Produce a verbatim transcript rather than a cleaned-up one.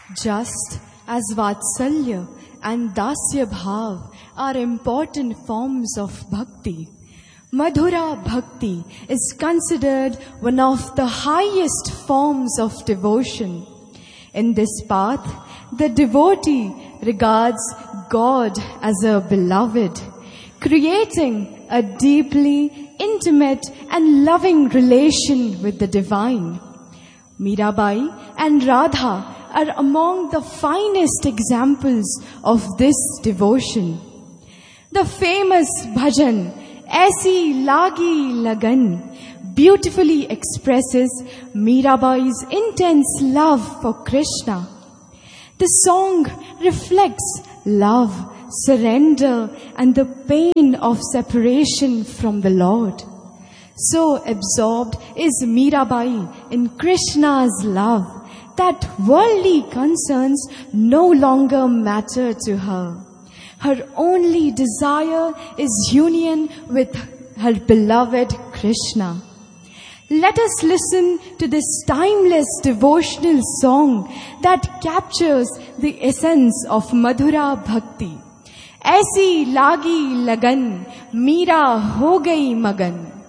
Just as Vatsalya and Dasya Bhav are important forms of bhakti, Madhura Bhakti is considered one of the highest forms of devotion. In this path, the devotee regards God as a beloved, creating a deeply intimate and loving relation with the divine. Mirabai and Radha are among the finest examples of this devotion. The famous bhajan, Aisi Lagi Lagan, beautifully expresses Mirabai's intense love for Krishna. The song reflects love, surrender, and the pain of separation from the Lord. So absorbed is Mirabai in Krishna's love that worldly concerns no longer matter to her. Her only desire is union with her beloved Krishna. Let us listen to this timeless devotional song that captures the essence of Madhura Bhakti. Aisi lagi lagan, Meera ho gayi magan.